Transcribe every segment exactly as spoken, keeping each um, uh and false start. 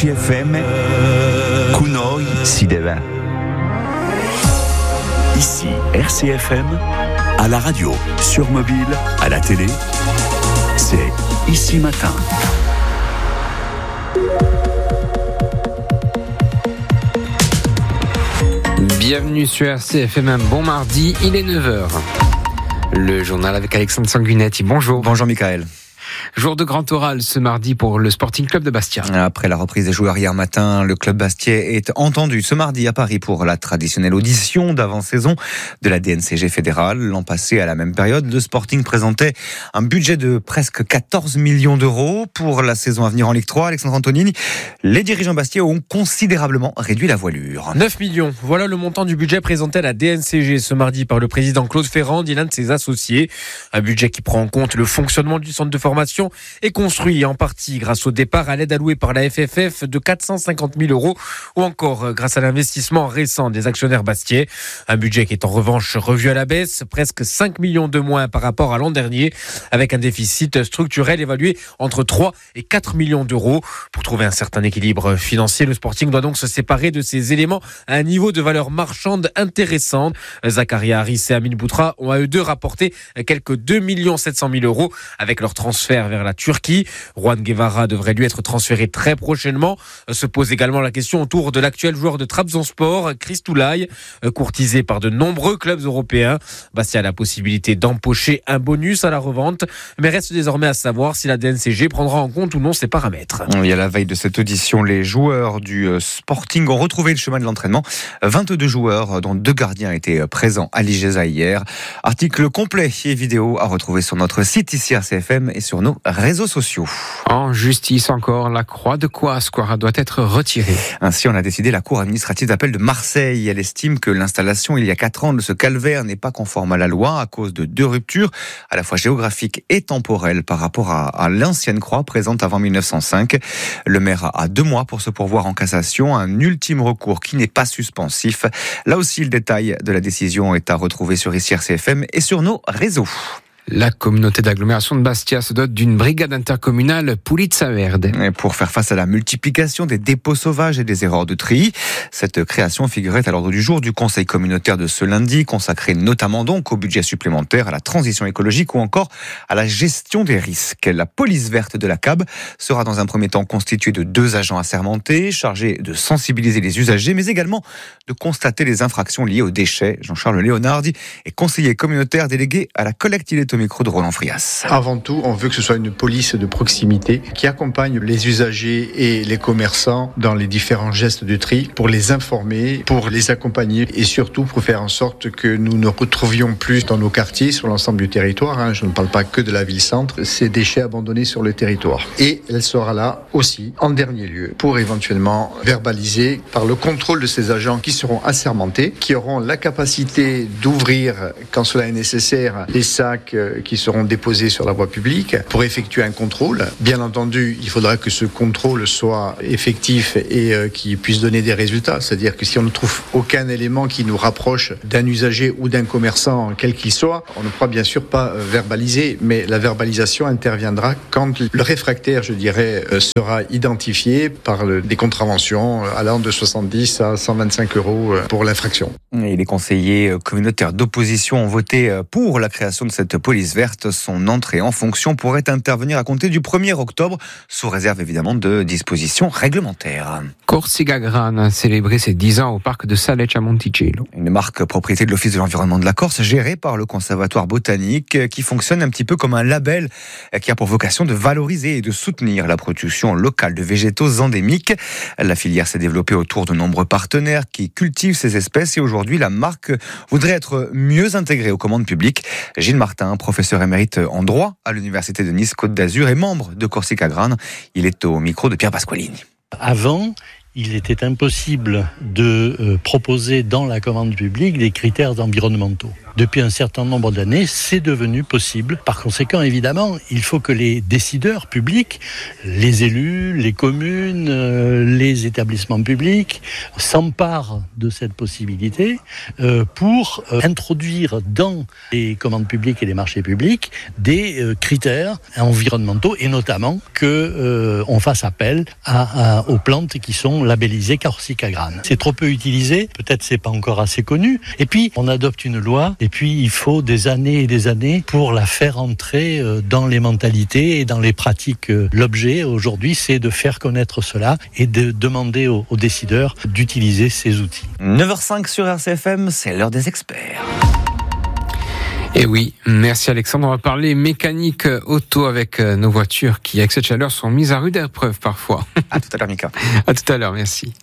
C F M, con noi si deve. Ici R C F M, à la radio, sur mobile, à la télé, c'est Ici Matin. Bienvenue sur R C F M, un bon mardi, il est neuf heures. Le journal avec Alexandre Sanguinetti, bonjour. Bonjour Michael. Jour de grand oral ce mardi pour le Sporting Club de Bastia. Après la reprise des joueurs hier matin, le club bastiais est entendu ce mardi à Paris pour la traditionnelle audition d'avant-saison de la D N C G fédérale. L'an passé, à la même période, le Sporting présentait un budget de presque quatorze millions d'euros pour la saison à venir en Ligue trois. Alexandre Antonini, les dirigeants bastiais ont considérablement réduit la voilure. neuf millions, voilà le montant du budget présenté à la D N C G ce mardi par le président Claude Ferrand, dit l'un de ses associés. Un budget qui prend en compte le fonctionnement du centre de formation est construit en partie grâce au départ à l'aide allouée par la F F F de quatre cent cinquante mille euros ou encore grâce à l'investissement récent des actionnaires bastiais. Un budget qui est en revanche revu à la baisse, presque cinq millions de moins par rapport à l'an dernier, avec un déficit structurel évalué entre trois et quatre millions d'euros. Pour trouver un certain équilibre financier, le Sporting doit donc se séparer de ces éléments à un niveau de valeur marchande intéressant. Zakaria Harris et Amin Boutra ont à eux deux rapporté quelques deux millions sept cent mille euros avec leur transfert vers la Turquie. Juan Guevara devrait lui être transféré très prochainement. Se pose également la question autour de l'actuel joueur de Trabzonspor, Chris Toulaye, courtisé par de nombreux clubs européens. Bastia a la possibilité d'empocher un bonus à la revente, mais reste désormais à savoir si la D N C G prendra en compte ou non ces paramètres. Et à la veille de cette audition, les joueurs du Sporting ont retrouvé le chemin de l'entraînement. vingt-deux joueurs, dont deux gardiens, étaient présents à l'I G E S A hier. Article complet et vidéo à retrouver sur notre site ici R C F M et sur nos réseaux sociaux. En justice encore, la croix de Coasquara doit être retirée. Ainsi en a décidé la Cour administrative d'appel de Marseille. Elle estime que l'installation il y a quatre ans de ce calvaire n'est pas conforme à la loi à cause de deux ruptures, à la fois géographiques et temporelles par rapport à, à l'ancienne croix présente avant mille neuf cent cinq. Le maire a deux mois pour se pourvoir en cassation, un ultime recours qui n'est pas suspensif. Là aussi, le détail de la décision est à retrouver sur ici R C F M et sur nos réseaux. La communauté d'agglomération de Bastia se dote d'une brigade intercommunale Pulizza Verde. Et pour faire face à la multiplication des dépôts sauvages et des erreurs de tri, cette création figurait à l'ordre du jour du conseil communautaire de ce lundi, consacré notamment donc au budget supplémentaire, à la transition écologique ou encore à la gestion des risques. La police verte de la C A B sera dans un premier temps constituée de deux agents assermentés, chargés de sensibiliser les usagers, mais également de constater les infractions liées aux déchets. Jean-Charles Léonardi est conseiller communautaire délégué à la collecte. Il est au micro de Roland Frias. Avant tout, on veut que ce soit une police de proximité qui accompagne les usagers et les commerçants dans les différents gestes de tri pour les informer, pour les accompagner et surtout pour faire en sorte que nous ne retrouvions plus dans nos quartiers, sur l'ensemble du territoire, hein, je ne parle pas que de la ville-centre, ces déchets abandonnés sur le territoire. Et elle sera là aussi, en dernier lieu, pour éventuellement verbaliser par le contrôle de ces agents qui seront assermentés, qui auront la capacité d'ouvrir, quand cela est nécessaire, les sacs qui seront déposés sur la voie publique pour effectuer un contrôle. Bien entendu, il faudra que ce contrôle soit effectif et euh, qui puisse donner des résultats. C'est-à-dire que si on ne trouve aucun élément qui nous rapproche d'un usager ou d'un commerçant, quel qu'il soit, on ne pourra bien sûr pas euh, verbaliser, mais la verbalisation interviendra quand le réfractaire, je dirais, euh, sera identifié par le, des contraventions euh, allant de soixante-dix à cent vingt-cinq euros euh, pour l'infraction. Et les conseillers communautaires d'opposition ont voté pour la création de cette police verte. Son entrée en fonction pourrait intervenir à compter du premier octobre, sous réserve évidemment de dispositions réglementaires. Corsica Grana a célébré ses dix ans au parc de Salecce à Monticello. Une marque propriété de l'Office de l'environnement de la Corse, gérée par le Conservatoire botanique, qui fonctionne un petit peu comme un label qui a pour vocation de valoriser et de soutenir la production locale de végétaux endémiques. La filière s'est développée autour de nombreux partenaires qui cultivent ces espèces et aujourd'hui la marque voudrait être mieux intégrée aux commandes publiques. Gilles Martin, professeur émérite en droit à l'Université de Nice Côte d'Azur et membre de Corsica Grana, il est au micro de Pierre Pasqualini. Avant, il était impossible de euh, proposer dans la commande publique des critères environnementaux. Depuis un certain nombre d'années, c'est devenu possible. Par conséquent, évidemment, il faut que les décideurs publics, les élus, les communes, euh, les établissements publics s'emparent de cette possibilité euh, pour euh, introduire dans les commandes publiques et les marchés publics des euh, critères environnementaux et notamment que euh, on fasse appel à, à, aux plantes qui sont labellisées Corsica-Grane. C'est trop peu utilisé, peut-être c'est pas encore assez connu. Et puis on adopte une loi. Et puis, il faut des années et des années pour la faire entrer dans les mentalités et dans les pratiques. L'objet, aujourd'hui, c'est de faire connaître cela et de demander aux, aux décideurs d'utiliser ces outils. neuf heures cinq sur R C F M, c'est l'heure des experts. Et oui, merci Alexandre. On va parler mécanique auto avec nos voitures qui, avec cette chaleur, sont mises à rude épreuve parfois. À tout à l'heure, Mika. À tout à l'heure, merci.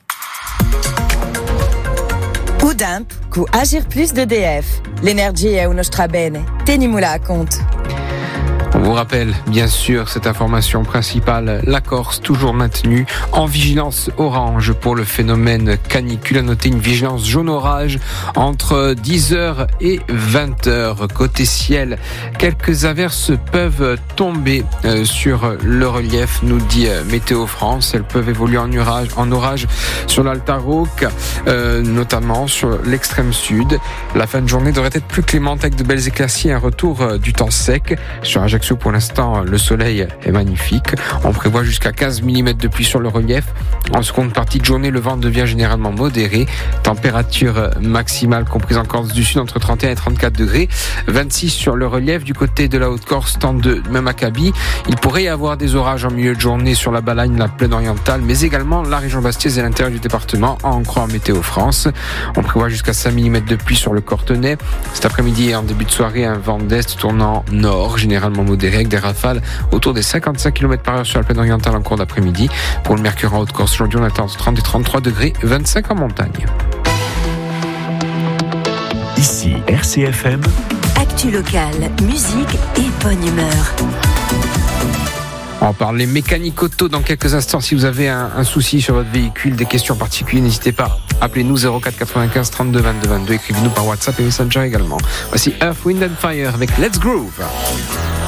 Udimp, cu Agir Plus d'E D F. L'energia è uno strabene. Tenimula a compte. On vous rappelle, bien sûr, cette information principale, la Corse toujours maintenue en vigilance orange pour le phénomène canicule. À noter une vigilance jaune orage entre dix heures et vingt heures. Côté ciel, quelques averses peuvent tomber euh, sur le relief, nous dit euh, Météo France. Elles peuvent évoluer en orage, en orage sur l'Alta Rocque, euh, notamment sur l'extrême sud. La fin de journée devrait être plus clémente avec de belles éclaircies et un retour euh, du temps sec. Sur Ajaccio, pour l'instant, le soleil est magnifique. On prévoit jusqu'à quinze millimètres de pluie sur le relief. En seconde partie de journée, le vent devient généralement modéré. Température maximale comprise en Corse du Sud entre trente et un et trente-quatre degrés. vingt-six sur le relief. Du côté de la Haute-Corse, trente-deux même à Kabylie. Il pourrait y avoir des orages en milieu de journée sur la Balagne, la plaine orientale, mais également la région bastiaise et l'intérieur du département, à en croire Météo France. On prévoit jusqu'à cinq millimètres de pluie sur le Cortenay. Cet après-midi et en début de soirée, un vent d'est tournant nord, généralement modéré, avec des rafales autour des cinquante-cinq kilomètres par heure sur la plaine orientale en cours d'après-midi. Pour le mercure en Haute-Corse, aujourd'hui on attend trente et trente-trois degrés, vingt-cinq en montagne. Ici R C F M. Actu locale, musique et bonne humeur. On va parler mécanique auto dans quelques instants. Si vous avez un, un souci sur votre véhicule, des questions particulières, n'hésitez pas. Appelez-nous zéro quatre quatre-vingt-quinze trente-deux vingt-deux vingt-deux. Écrivez-nous par WhatsApp et Messenger également. Voici Earth, Wind and Fire avec Let's Groove.